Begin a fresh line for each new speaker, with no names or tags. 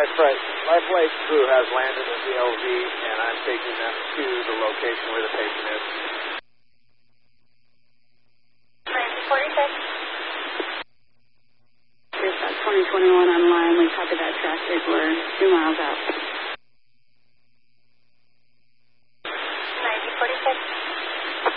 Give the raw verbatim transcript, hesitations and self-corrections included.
Flight, Lifeway crew has landed at the L V, and I'm taking them to the location where the patient is.
forty-six. Here's that twenty twenty-one online. We copy that traffic. We're two miles out.